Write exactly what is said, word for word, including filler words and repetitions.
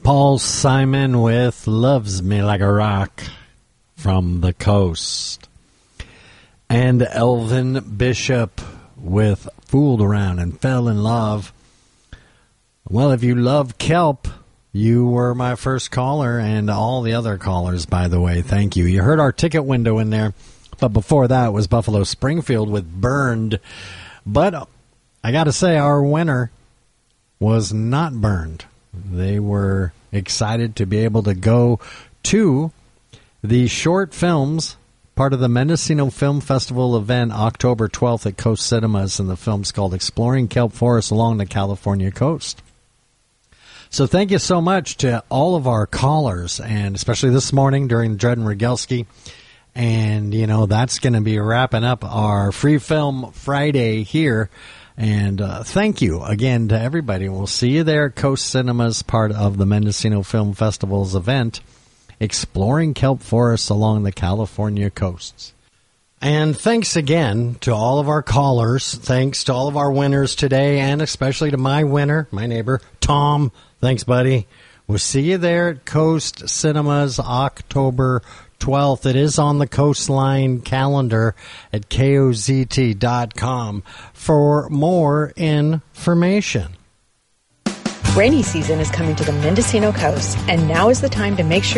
Paul Simon with Loves Me Like a Rock from the Coast. And Elvin Bishop with Fooled Around and Fell in Love. Well, if you love kelp, you were my first caller, and all the other callers, by the way, thank you. You heard our ticket window in there, but before that was Buffalo Springfield with Burned. But I got to say, our winner was not burned. They were excited to be able to go to the short films, part of the Mendocino Film Festival event, October twelfth at Coast Cinemas, and the film's called Exploring Kelp Forests Along the California Coast. So thank you so much to all of our callers, and especially this morning during Dred and Rogelski. And, you know, that's going to be wrapping up our Free Film Friday here. And uh, thank you again to everybody. We'll see you there at Coast Cinemas, part of the Mendocino Film Festival's event, Exploring Kelp Forests Along the California Coasts. And thanks again to all of our callers. Thanks to all of our winners today, and especially to my winner, my neighbor, Tom. Thanks, buddy. We'll see you there at Coast Cinemas October twelfth. It is on the Coastline calendar at K O Z T dot com for more information. Rainy season is coming to the Mendocino coast, and now is the time to make sure